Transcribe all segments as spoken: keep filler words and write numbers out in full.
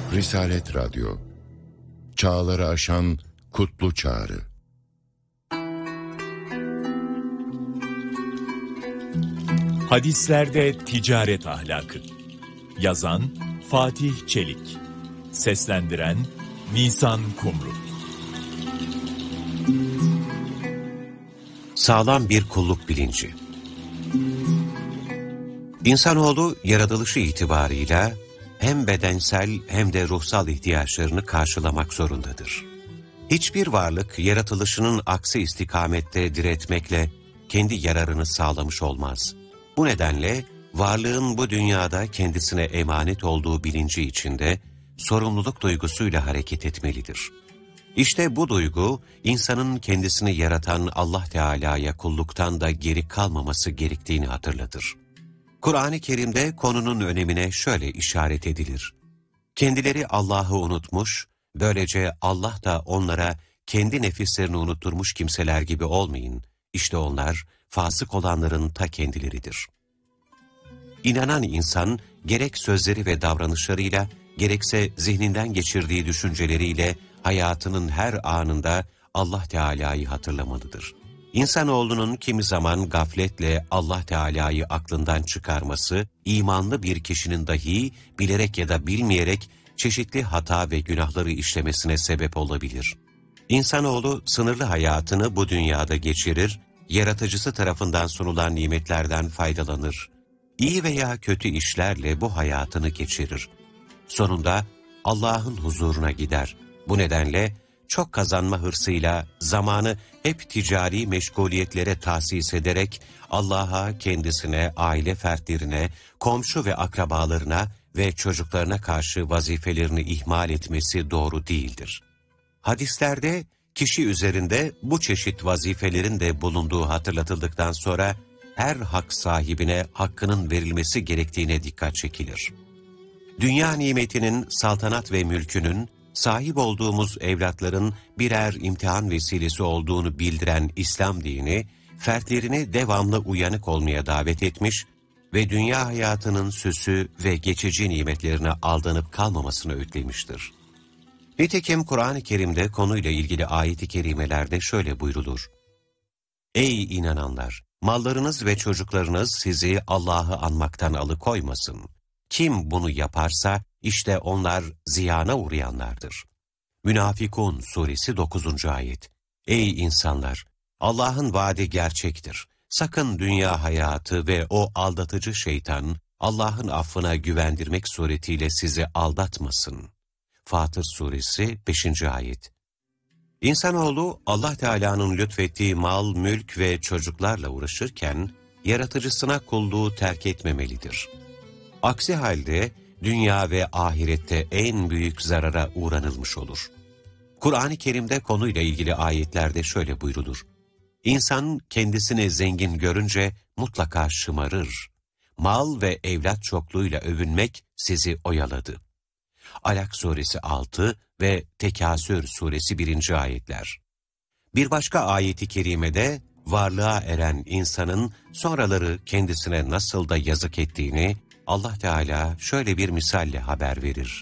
Risalet Radyo, çağları aşan kutlu çağrı. Hadislerde ticaret ahlakı. Yazan Fatih Çelik. Seslendiren Nisan Kumru. Sağlam bir kulluk bilinci. İnsanoğlu yaratılışı itibarıyla hem bedensel hem de ruhsal ihtiyaçlarını karşılamak zorundadır. Hiçbir varlık yaratılışının aksi istikamette diretmekle kendi yararını sağlamış olmaz. Bu nedenle varlığın bu dünyada kendisine emanet olduğu bilinci içinde sorumluluk duygusuyla hareket etmelidir. İşte bu duygu, insanın kendisini yaratan Allah Teala'ya kulluktan da geri kalmaması gerektiğini hatırlatır. Kur'an-ı Kerim'de konunun önemine şöyle işaret edilir. Kendileri Allah'ı unutmuş, böylece Allah da onlara kendi nefislerini unutturmuş kimseler gibi olmayın. İşte onlar, fasık olanların ta kendileridir. İnanan insan, gerek sözleri ve davranışlarıyla, gerekse zihninden geçirdiği düşünceleriyle, hayatının her anında Allah Teala'yı hatırlamalıdır. İnsanoğlunun kimi zaman gafletle Allah Teala'yı aklından çıkarması, imanlı bir kişinin dahi bilerek ya da bilmeyerek çeşitli hata ve günahları işlemesine sebep olabilir. İnsanoğlu sınırlı hayatını bu dünyada geçirir, yaratıcısı tarafından sunulan nimetlerden faydalanır. İyi veya kötü işlerle bu hayatını geçirir. Sonunda Allah'ın huzuruna gider. Bu nedenle çok kazanma hırsıyla zamanı hep ticari meşguliyetlere tahsis ederek Allah'a, kendisine, aile fertlerine, komşu ve akrabalarına ve çocuklarına karşı vazifelerini ihmal etmesi doğru değildir. Hadislerde kişi üzerinde bu çeşit vazifelerin de bulunduğu hatırlatıldıktan sonra her hak sahibine hakkının verilmesi gerektiğine dikkat çekilir. Dünya nimetinin, saltanat ve mülkünün, sahip olduğumuz evlatların birer imtihan vesilesi olduğunu bildiren İslam dini, fertlerini devamlı uyanık olmaya davet etmiş ve dünya hayatının süsü ve geçici nimetlerine aldanıp kalmamasını öğütlemiştir. Nitekim Kur'an-ı Kerim'de konuyla ilgili ayet-i kerimelerde şöyle buyrulur. Ey inananlar! Mallarınız ve çocuklarınız sizi Allah'ı anmaktan alıkoymasın. Kim bunu yaparsa işte onlar ziyana uğrayanlardır. Münafıkun suresi dokuzuncu ayet. Ey insanlar! Allah'ın vaadi gerçektir. Sakın dünya hayatı ve o aldatıcı şeytan Allah'ın affına güvendirmek suretiyle sizi aldatmasın. Fatır suresi beşinci ayet. İnsanoğlu Allah Teala'nın lütfettiği mal, mülk ve çocuklarla uğraşırken yaratıcısına kulluğu terk etmemelidir. Aksi halde dünya ve ahirette en büyük zarara uğranılmış olur. Kur'an-ı Kerim'de konuyla ilgili ayetlerde şöyle buyrulur. İnsan kendisini zengin görünce mutlaka şımarır. Mal ve evlat çokluğuyla övünmek sizi oyaladı. Alak suresi altı ve Tekasür suresi birinci ayetler. Bir başka ayeti kerimede varlığa eren insanın sonraları kendisine nasıl da yazık ettiğini Allah Teala şöyle bir misalle haber verir.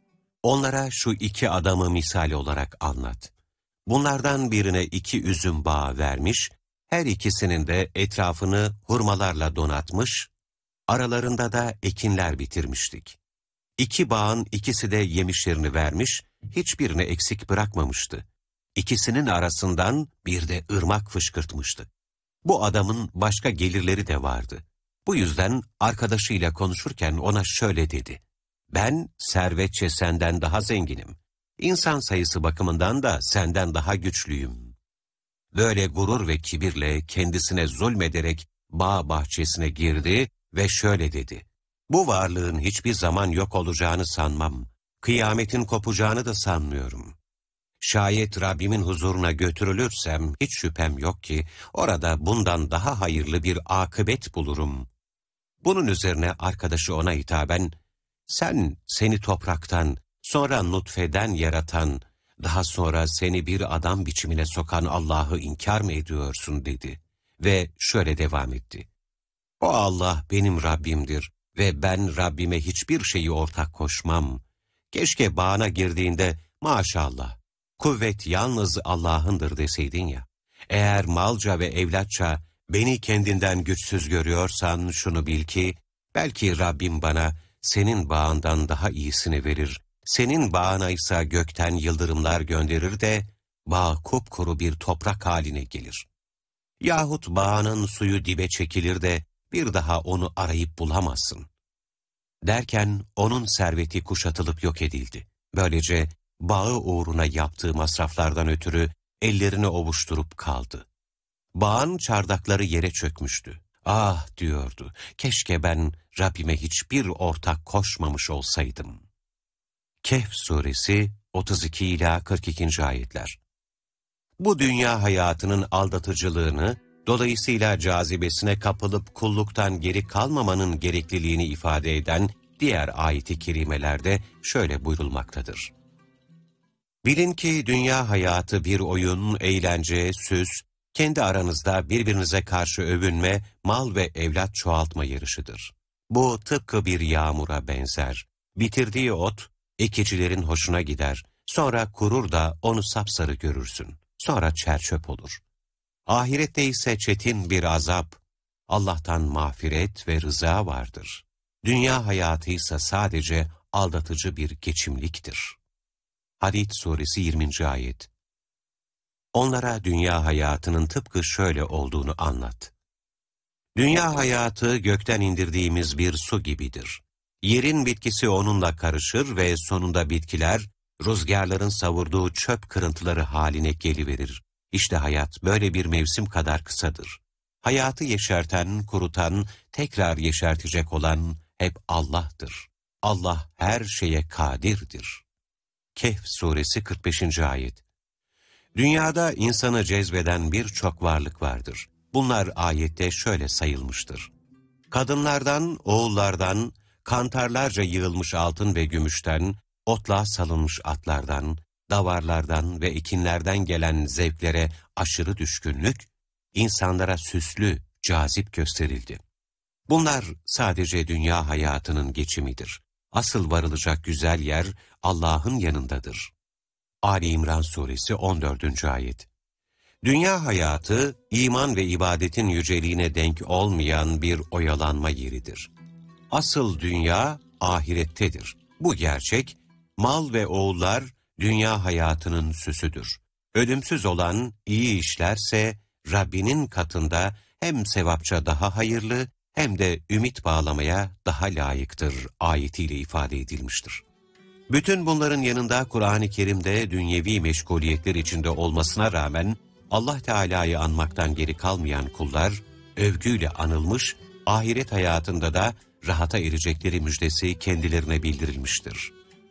Onlara şu iki adamı misal olarak anlat. Bunlardan birine iki üzüm bağı vermiş, her ikisinin de etrafını hurmalarla donatmış, aralarında da ekinler bitirmiştik. İki bağın ikisi de yemişlerini vermiş, hiçbirini eksik bırakmamıştı. İkisinin arasından bir de ırmak fışkırtmıştı. Bu adamın başka gelirleri de vardı. Bu yüzden arkadaşıyla konuşurken ona şöyle dedi. Ben servetçe senden daha zenginim. İnsan sayısı bakımından da senden daha güçlüyüm. Böyle gurur ve kibirle kendisine zulmederek bağ bahçesine girdi ve şöyle dedi. Bu varlığın hiçbir zaman yok olacağını sanmam. Kıyametin kopacağını da sanmıyorum. Şayet Rabbimin huzuruna götürülürsem hiç şüphem yok ki orada bundan daha hayırlı bir akıbet bulurum. Bunun üzerine arkadaşı ona hitaben, sen seni topraktan, sonra nutfeden yaratan, daha sonra seni bir adam biçimine sokan Allah'ı inkar mı ediyorsun dedi. Ve şöyle devam etti. O Allah benim Rabbimdir ve ben Rabbime hiçbir şeyi ortak koşmam. Keşke bağına girdiğinde maşallah, kuvvet yalnız Allah'ındır deseydin ya. Eğer malca ve evlatça beni kendinden güçsüz görüyorsan şunu bil ki, belki Rabbim bana senin bağından daha iyisini verir. Senin bağına ise gökten yıldırımlar gönderir de bağ kupkuru bir toprak haline gelir. Yahut bağının suyu dibe çekilir de bir daha onu arayıp bulamazsın. Derken onun serveti kuşatılıp yok edildi. Böylece bağı uğruna yaptığı masraflardan ötürü ellerini ovuşturup kaldı. Bağın çardakları yere çökmüştü. Ah diyordu, keşke ben Rabbime hiçbir ortak koşmamış olsaydım. Kehf suresi otuz iki ila kırk ikinci ayetler. Bu dünya hayatının aldatıcılığını, dolayısıyla cazibesine kapılıp kulluktan geri kalmamanın gerekliliğini ifade eden diğer ayet-i kerimelerde şöyle buyurulmaktadır. Bilin ki dünya hayatı bir oyun, eğlence, süs, kendi aranızda birbirinize karşı övünme, mal ve evlat çoğaltma yarışıdır. Bu tıpkı bir yağmura benzer. Bitirdiği ot, ekicilerin hoşuna gider. Sonra kurur da onu sapsarı görürsün. Sonra çerçöp olur. Ahirette ise çetin bir azap, Allah'tan mağfiret ve rıza vardır. Dünya hayatı ise sadece aldatıcı bir geçimliktir. Hadid suresi yirminci ayet. Onlara dünya hayatının tıpkı şöyle olduğunu anlat. Dünya hayatı gökten indirdiğimiz bir su gibidir. Yerin bitkisi onunla karışır ve sonunda bitkiler, rüzgarların savurduğu çöp kırıntıları haline geliverir. İşte hayat böyle bir mevsim kadar kısadır. Hayatı yeşerten, kurutan, tekrar yeşertecek olan hep Allah'tır. Allah her şeye kadirdir. Kehf suresi kırk beşinci ayet. Dünyada insanı cezbeden birçok varlık vardır. Bunlar ayette şöyle sayılmıştır. Kadınlardan, oğullardan, kantarlarca yığılmış altın ve gümüşten, otluğa salınmış atlardan, davarlardan ve ekinlerden gelen zevklere aşırı düşkünlük, insanlara süslü, cazip gösterildi. Bunlar sadece dünya hayatının geçimidir. Asıl varılacak güzel yer Allah'ın yanındadır. Ali İmran suresi on dördüncü ayet. Dünya hayatı, iman ve ibadetin yüceliğine denk olmayan bir oyalanma yeridir. Asıl dünya ahirettedir. Bu gerçek, mal ve oğullar dünya hayatının süsüdür. Ölümsüz olan iyi işlerse Rabbinin katında hem sevapça daha hayırlı hem de ümit bağlamaya daha layıktır ayetiyle ifade edilmiştir. Bütün bunların yanında Kur'an-ı Kerim'de dünyevi meşguliyetler içinde olmasına rağmen Allah Teala'yı anmaktan geri kalmayan kullar övgüyle anılmış, ahiret hayatında da rahata erecekleri müjdesi kendilerine bildirilmiştir.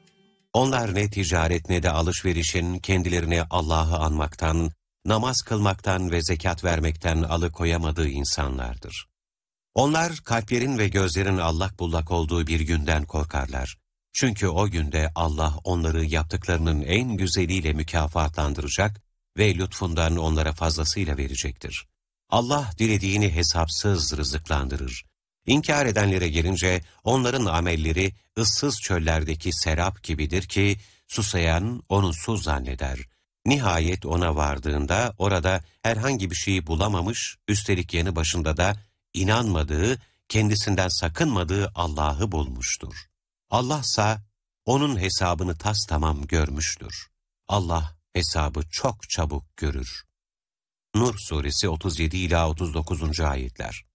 Onlar ne ticaret ne de alışverişin kendilerine Allah'ı anmaktan, namaz kılmaktan ve zekat vermekten alıkoyamadığı insanlardır. Onlar kalplerin ve gözlerin allak bullak olduğu bir günden korkarlar. Çünkü o günde Allah onları yaptıklarının en güzeliyle mükafatlandıracak ve lütfundan onlara fazlasıyla verecektir. Allah dilediğini hesapsız rızıklandırır. İnkar edenlere gelince onların amelleri ıssız çöllerdeki serap gibidir ki susayan onu su zanneder. Nihayet ona vardığında orada herhangi bir şeyi bulamamış, üstelik yanı başında da inanmadığı, kendisinden sakınmadığı Allah'ı bulmuştur. Allah'sa onun hesabını tastamam görmüştür. Allah hesabı çok çabuk görür. Nur suresi otuz yedi ila otuz dokuzuncu ayetler.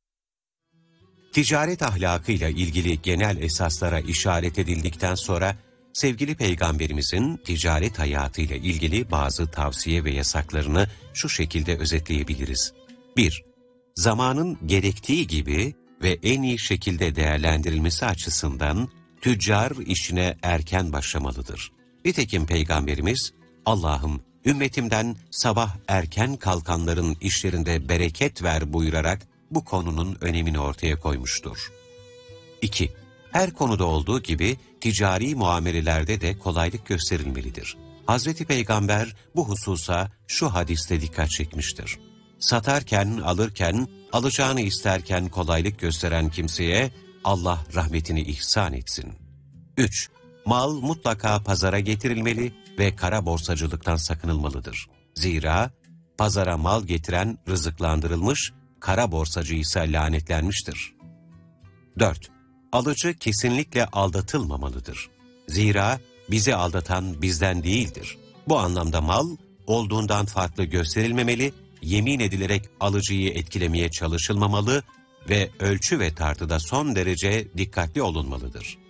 Ticaret ahlakıyla ilgili genel esaslara işaret edildikten sonra sevgili Peygamberimizin ticaret hayatıyla ilgili bazı tavsiye ve yasaklarını şu şekilde özetleyebiliriz. bir. Zamanın gerektiği gibi ve en iyi şekilde değerlendirilmesi açısından tüccar işine erken başlamalıdır. Nitekim Peygamberimiz, Allah'ım ümmetimden sabah erken kalkanların işlerinde bereket ver buyurarak bu konunun önemini ortaya koymuştur. iki. Her konuda olduğu gibi ticari muamelelerde de kolaylık gösterilmelidir. Hazreti Peygamber bu hususa şu hadiste dikkat çekmiştir. Satarken, alırken, alacağını isterken kolaylık gösteren kimseye Allah rahmetini ihsan etsin. üç. mal mutlaka pazara getirilmeli ve kara borsacılıktan sakınılmalıdır. Zira pazara mal getiren rızıklandırılmış, kara borsacı ise lanetlenmiştir. dört. Alıcı kesinlikle aldatılmamalıdır. Zira bizi aldatan bizden değildir. Bu anlamda mal olduğundan farklı gösterilmemeli, yemin edilerek alıcıyı etkilemeye çalışılmamalı ve ölçü ve tartıda son derece dikkatli olunmalıdır.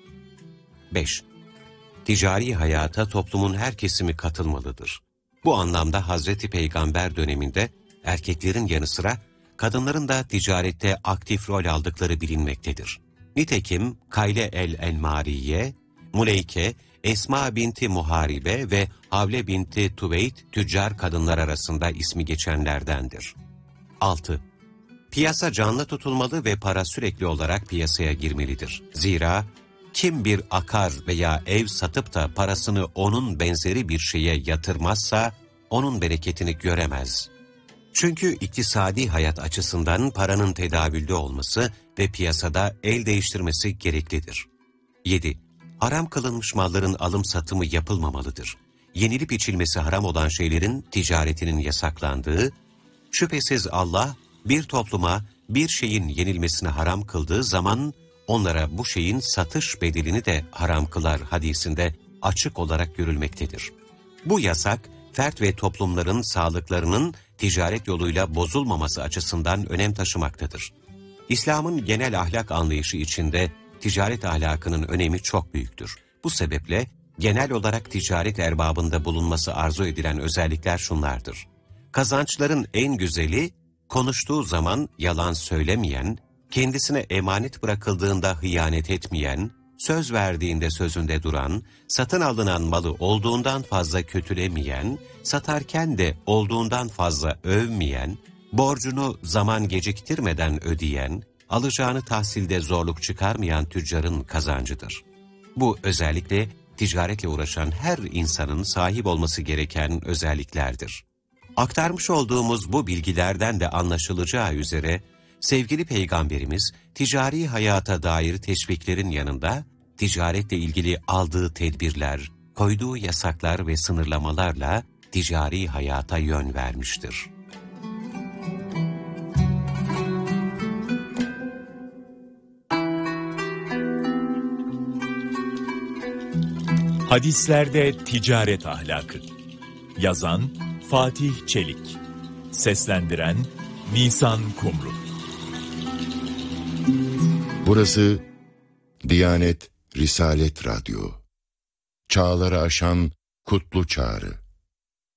beş. Ticari hayata toplumun her kesimi katılmalıdır. Bu anlamda Hazreti Peygamber döneminde erkeklerin yanı sıra kadınların da ticarette aktif rol aldıkları bilinmektedir. Nitekim Kayle el-Enmariye, Muleyke, Esma binti Muharibe ve Havle binti Tuveyt tüccar kadınlar arasında ismi geçenlerdendir. altı. Piyasa canlı tutulmalı ve para sürekli olarak piyasaya girmelidir. Zira kim bir akar veya ev satıp da parasını onun benzeri bir şeye yatırmazsa onun bereketini göremez. Çünkü iktisadi hayat açısından paranın tedavülde olması ve piyasada el değiştirmesi gereklidir. yedi. Haram kılınmış malların alım satımı yapılmamalıdır. Yenilip içilmesi haram olan şeylerin ticaretinin yasaklandığı, şüphesiz Allah bir topluma bir şeyin yenilmesini haram kıldığı zaman onlara bu şeyin satış bedelini de haram kılar hadisinde açık olarak görülmektedir. Bu yasak, fert ve toplumların sağlıklarının ticaret yoluyla bozulmaması açısından önem taşımaktadır. İslam'ın genel ahlak anlayışı içinde ticaret ahlakının önemi çok büyüktür. Bu sebeple genel olarak ticaret erbabında bulunması arzu edilen özellikler şunlardır. Kazançların en güzeli, konuştuğu zaman yalan söylemeyen, kendisine emanet bırakıldığında hıyanet etmeyen, söz verdiğinde sözünde duran, satın alınan malı olduğundan fazla kötülemeyen, satarken de olduğundan fazla övmeyen, borcunu zaman geciktirmeden ödeyen, alacağını tahsilde zorluk çıkarmayan tüccarın kazancıdır. Bu özellikle ticaretle uğraşan her insanın sahip olması gereken özelliklerdir. Aktarmış olduğumuz bu bilgilerden de anlaşılacağı üzere, sevgili Peygamberimiz ticari hayata dair teşviklerin yanında, ticaretle ilgili aldığı tedbirler, koyduğu yasaklar ve sınırlamalarla ticari hayata yön vermiştir. Hadislerde ticaret ahlakı. Yazan Fatih Çelik. Seslendiren Nisan Kumru. Burası Diyanet Risalet Radyo. Çağları aşan kutlu çağrı.